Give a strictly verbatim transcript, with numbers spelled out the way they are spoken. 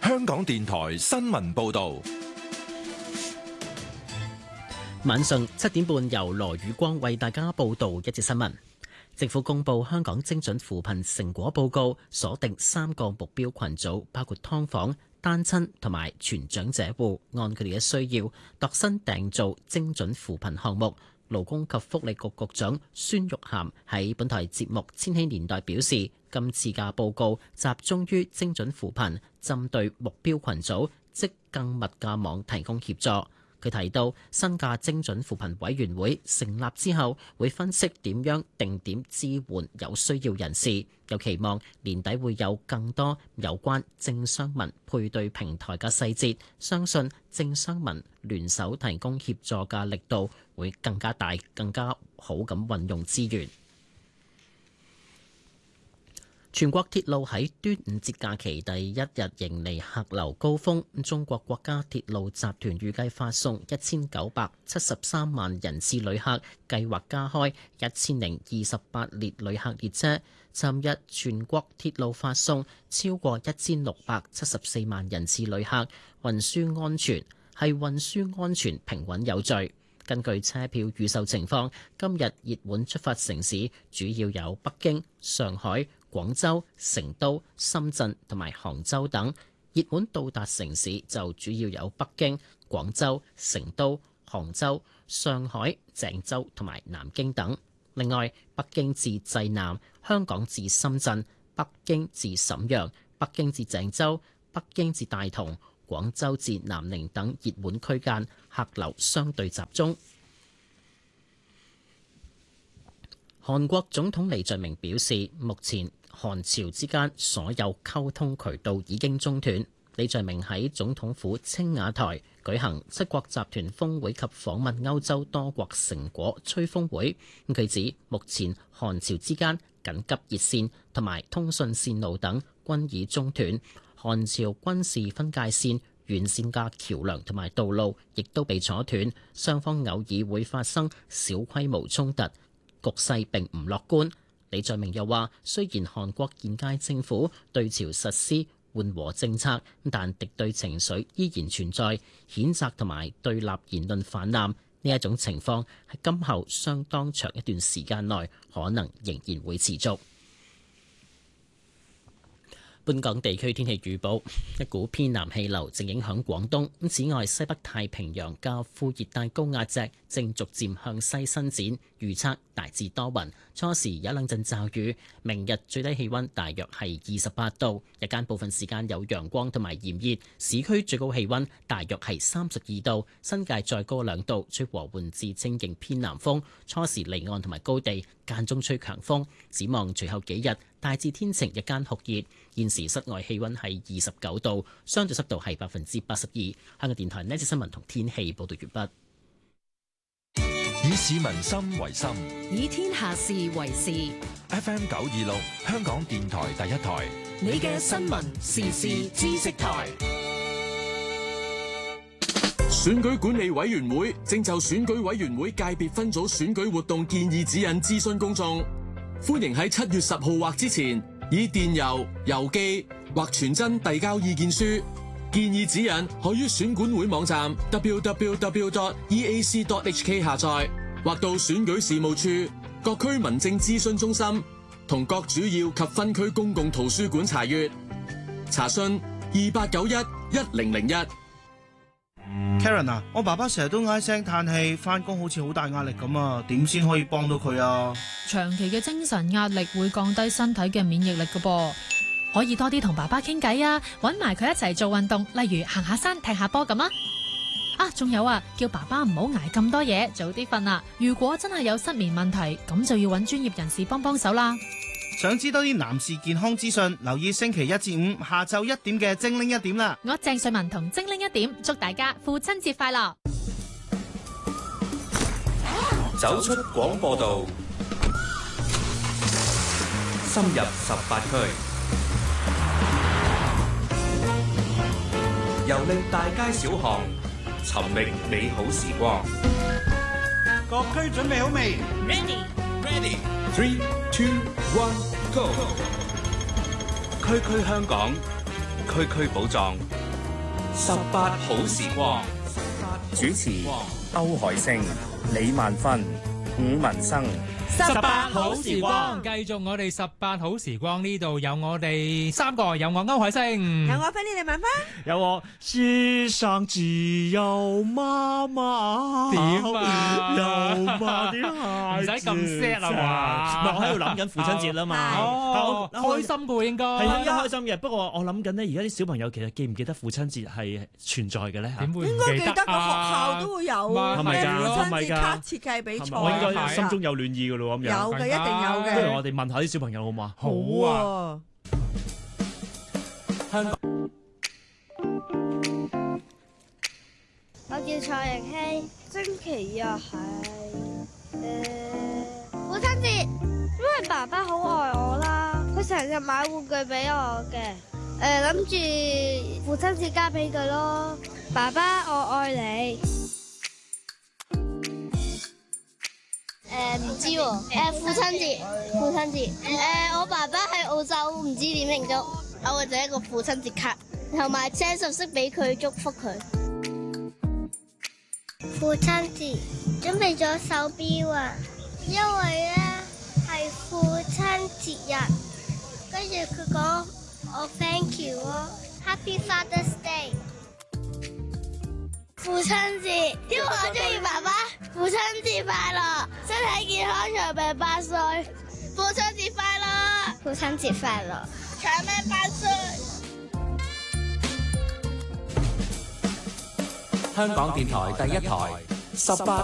香港電台新聞報道。 晚上七點半，由羅宇光為大家報道一節新聞。政府公布香港精準扶貧成果報告，鎖定三個目標群組，包括劏房、單親同埋全長者戶，按佢哋嘅需要度身訂造精準扶貧項目。勞工及福利局局長孫玉菡喺本台節目《千禧年代》表示，今次嘅報告集中於精準扶貧，針對目標群組，即更密嘅網提供協助。佢提到，新嘅精準扶貧委員會成立之後，會分析點樣定點支援有需要人士，又期望年底會有更多有關政商民配對平台嘅細節，相信政商民聯手提供協助嘅力度會更加大，更加好咁運用資源。全國鐵路喺端午節假期第一日迎嚟客流高峰，中國國家鐵路集團預計發送一千九百七十三萬人次旅客，計劃加開一千零二十八列旅客列車。尋日全國鐵路發送超過一千六百七十四萬人次旅客，運輸安全係運輸安全平穩有序。根據車票預售情況，今日熱門出發城市主要有北京、上海、廣州、成都、深圳同埋杭州等，熱門到達城市就主要有北京、廣州、成都、杭州、上海、鄭州同埋南京等。另外，北京至濟南、香港至深圳、北京至瀋陽、北京至鄭州、北京至大同、廣州至南寧等熱門區間客流相對集中。韓國總統李在明表示，目前韓朝之間所有溝通渠道已經中斷。李在明喺總統府青瓦台舉行七國集團峰會及訪問歐洲多國成果吹風會。佢指目前韓朝之間緊急熱線同埋通訊線路等均已中斷，韓朝軍事分界線沿線嘅橋梁同埋道路亦都被阻斷，雙方偶爾會發生小規模衝突，局勢並唔樂觀。李在明又話，雖然韓國現屆政府對朝實施緩和政策，但敵對情緒依然存在，譴責同埋對立言論泛濫，呢一種情況喺今後相當長一段時間內可能仍然會持續。本港地區天氣預報，一股偏南氣流正影響廣東。此外，西北太平洋嘅副熱帶高壓脊正逐漸向西伸展，預測大致多雲，初時有一兩陣驟雨。明日最低氣溫大約係二十八度，日間部分時間有陽光同埋炎熱，市區最高氣溫大約係三十二度，新界再高兩度，吹和緩至清勁偏南風，初時離岸同埋高地間中吹強風。展望隨後幾日大致天晴，日間酷熱。現時室外氣溫係二十九度，相對濕度係百分之八十二。香港電台呢節新聞同天氣報道完畢。 以市民心為心， 以天下事為事。 F M 九二六，香港電台第一台， 你嘅新聞時事知識台。 選舉管理委員會正就選舉委員會界別分組選舉活動建議指引諮詢公眾，歡迎喺七月十號或之前以電郵、郵寄或傳真遞交意見書。建議指引可於選管會網站 double-u double-u double-u dot e a c dot h k 下載，或到選舉事務處、各區民政諮詢中心同各主要及分區公共圖書館查閱。查詢二八九一一零零一。 Karen 啊，我爸爸成日都唉聲嘆氣，翻工好似好大壓力咁啊，點先可以幫到佢啊？ 長期嘅精神壓力會降低身體嘅免疫力㗎噃，可以多啲同爸爸傾偈啊，搵埋佢一齊做運動，例如行下山、踢下波咁啊。啊，仲有啊，叫爸爸唔好捱咁多嘢，早啲瞓啦。如果真係有失眠問題，咁就要搵專業人士幫幫手啦。 想知多啲男士健康資訊，留意星期一至五下晝一點嘅精靈一點啦。 我鄭瑞文同精靈一點，祝大家父親節快樂。 走出廣播道，深入十八區，遊歷大街小巷，尋覓美好時光。 各區準備好未 Ready Ready Three Two One Go！ 區區香港， 區區寶藏。十八好時光， 主持歐海星、李萬芬、伍文生。 十八好時光，繼續我哋十八好時光，呢度有我哋三個，有我歐海星， 有我芬妮李萬芬， 有我世上只有媽媽。 點啊？ 有媽啲孩子， 唔使咁 sad 啊嘛！ 唔係，我喺度諗緊父親節啦嘛。 哦，開心嘅喎應該係啊，應該開心嘅。不過我諗緊咧，而家啲小朋友其實記唔記得父親節係存在嘅咧？ 點會應該記得個學校都會有係咪㗎？ 父親節卡設計比賽， 我應該心中有暖意㗎咯。咁樣有嘅，一定有嘅。 不如我哋問下啲小朋友好嘛？ 好啊！ 香港，我叫蔡盈希，星期日係誒父親節，因為爸爸好愛我啦，佢成日買玩具俾我嘅，誒諗住父親節交俾佢咯。爸爸，我愛你。誒唔知喎，誒父親節，父親節，誒我爸爸喺澳洲，唔知點慶祝，我會整一個父親節卡，同埋車信息俾佢祝福佢。父親節準備咗手錶啊，因為咧係父親節日，跟住佢講我 thank you 咯 ，Happy Father's Day。父親節，因為我中意爸爸。父親節快樂，身體健康，長命百歲。父親節快樂，父親節快樂，長命百歲。 香港電台第一台，十八